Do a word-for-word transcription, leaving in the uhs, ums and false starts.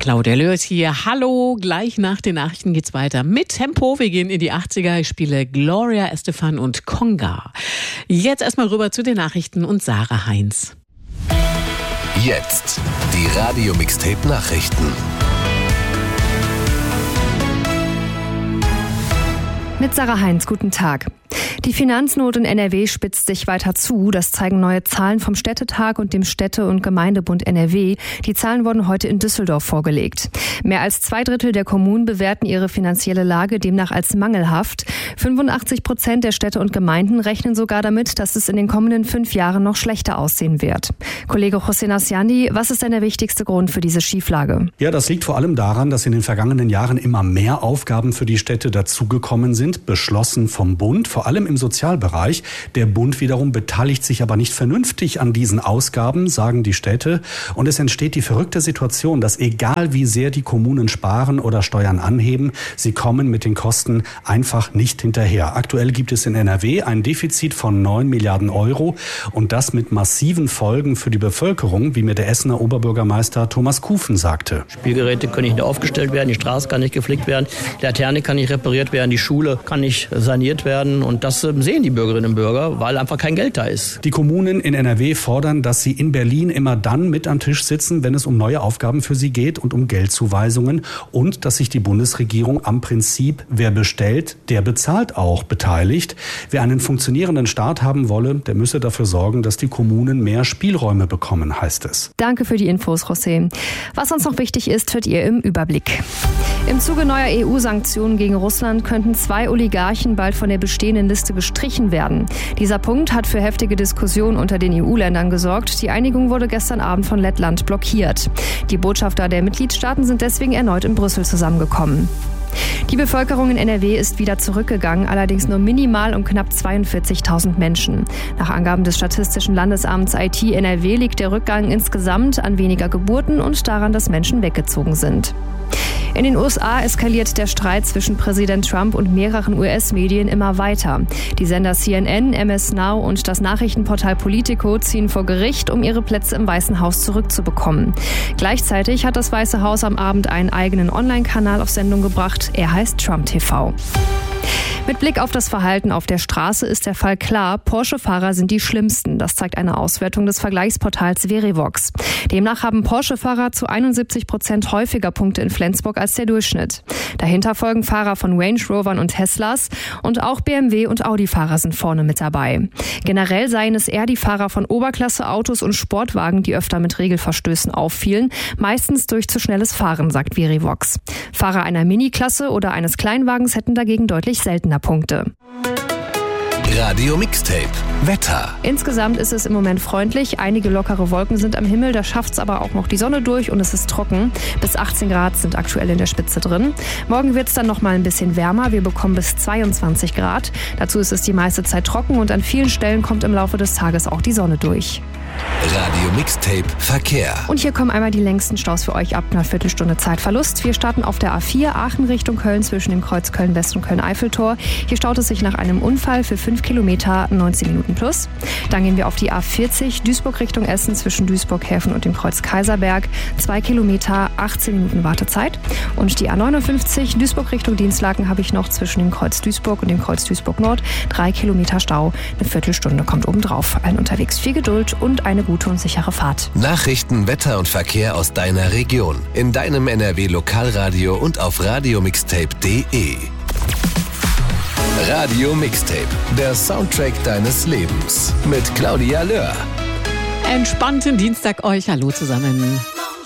Claudia Lörs hier. Hallo, gleich nach den Nachrichten geht's weiter mit Tempo. Wir gehen in die achtziger. Ich spiele Gloria Estefan und Conga. Jetzt erstmal rüber zu den Nachrichten und Sarah Heinz. Jetzt die Radio-Mixtape-Nachrichten. Mit Sarah Heinz, guten Tag. Die Finanznot in N R W spitzt sich weiter zu. Das zeigen neue Zahlen vom Städtetag und dem Städte- und Gemeindebund N R W. Die Zahlen wurden heute in Düsseldorf vorgelegt. Mehr als zwei Drittel der Kommunen bewerten ihre finanzielle Lage demnach als mangelhaft. fünfundachtzig Prozent der Städte und Gemeinden rechnen sogar damit, dass es in den kommenden fünf Jahren noch schlechter aussehen wird. Kollege Hossein Asjandi, was ist denn der wichtigste Grund für diese Schieflage? Ja, das liegt vor allem daran, dass in den vergangenen Jahren immer mehr Aufgaben für die Städte dazugekommen sind, beschlossen vom Bund, vor allem im Sozialbereich. Der Bund wiederum beteiligt sich aber nicht vernünftig an diesen Ausgaben, sagen die Städte. Und es entsteht die verrückte Situation, dass egal wie sehr die Kommunen sparen oder Steuern anheben, sie kommen mit den Kosten einfach nicht hinterher. Aktuell gibt es in N R W ein Defizit von neun Milliarden Euro und das mit massiven Folgen für die Bevölkerung, wie mir der Essener Oberbürgermeister Thomas Kufen sagte. Spielgeräte können nicht aufgestellt werden, die Straße kann nicht geflickt werden, die Laterne kann nicht repariert werden, die Schule kann nicht saniert werden und das sehen die Bürgerinnen und Bürger, weil einfach kein Geld da ist. Die Kommunen in N R W fordern, dass sie in Berlin immer dann mit am Tisch sitzen, wenn es um neue Aufgaben für sie geht und um Geldzuweisungen und dass sich die Bundesregierung am Prinzip, wer bestellt, der bezahlt auch, beteiligt. Wer einen funktionierenden Staat haben wolle, der müsse dafür sorgen, dass die Kommunen mehr Spielräume bekommen, heißt es. Danke für die Infos, José. Was uns noch wichtig ist, hört ihr im Überblick. Im Zuge neuer E U-Sanktionen gegen Russland könnten zwei Oligarchen bald von der bestehenden Liste gestrichen werden. Dieser Punkt hat für heftige Diskussionen unter den E U-Ländern gesorgt. Die Einigung wurde gestern Abend von Lettland blockiert. Die Botschafter der Mitgliedstaaten sind deswegen erneut in Brüssel zusammengekommen. Die Bevölkerung in N R W ist wieder zurückgegangen, allerdings nur minimal um knapp zweiundvierzigtausend Menschen. Nach Angaben des Statistischen Landesamts I T N R W liegt der Rückgang insgesamt an weniger Geburten und daran, dass Menschen weggezogen sind. In den U S A eskaliert der Streit zwischen Präsident Trump und mehreren U S-Medien immer weiter. Die Sender C N N, M S Now und das Nachrichtenportal Politico ziehen vor Gericht, um ihre Plätze im Weißen Haus zurückzubekommen. Gleichzeitig hat das Weiße Haus am Abend einen eigenen Online-Kanal auf Sendung gebracht. Er heißt Trump T V. Mit Blick auf das Verhalten auf der Straße ist der Fall klar, Porsche-Fahrer sind die schlimmsten. Das zeigt eine Auswertung des Vergleichsportals Verivox. Demnach haben Porsche-Fahrer zu einundsiebzig Prozent häufiger Punkte in Flensburg als der Durchschnitt. Dahinter folgen Fahrer von Range Rovern und Teslas und auch B M W- und Audi-Fahrer sind vorne mit dabei. Generell seien es eher die Fahrer von Oberklasse-Autos und Sportwagen, die öfter mit Regelverstößen auffielen, meistens durch zu schnelles Fahren, sagt Verivox. Fahrer einer Mini-Klasse oder eines Kleinwagens hätten dagegen deutlich seltener Punkte. Radio Mixtape Wetter. Insgesamt ist es im Moment freundlich. Einige lockere Wolken sind am Himmel, da schafft es aber auch noch die Sonne durch und es ist trocken. Bis achtzehn Grad sind aktuell in der Spitze drin. Morgen wird es dann noch mal ein bisschen wärmer. Wir bekommen bis zweiundzwanzig Grad. Dazu ist es die meiste Zeit trocken und an vielen Stellen kommt im Laufe des Tages auch die Sonne durch. Radio Mixtape Verkehr. Und hier kommen einmal die längsten Staus für euch ab einer Viertelstunde Zeitverlust. Wir starten auf der A vier Aachen Richtung Köln zwischen dem Kreuz Köln-West und Köln-Eiffeltor. Hier staut es sich nach einem Unfall für fünf Kilometer neunzehn Minuten plus. Dann gehen wir auf die A vierzig Duisburg Richtung Essen zwischen Duisburg-Häfen und dem Kreuz Kaiserberg. zwei Kilometer achtzehn Minuten Wartezeit. Und die A neunundfünfzig Duisburg Richtung Dienstlaken habe ich noch zwischen dem Kreuz Duisburg und dem Kreuz Duisburg Nord. drei Kilometer Stau. Eine Viertelstunde kommt obendrauf. Allen unterwegs viel Geduld und eine gute und sichere Fahrt. Nachrichten, Wetter und Verkehr aus deiner Region. In deinem N R W Lokalradio und auf radiomixtape punkt de. Radio Mixtape, der Soundtrack deines Lebens. Mit Claudia Löhr. Entspannten Dienstag euch. Hallo zusammen.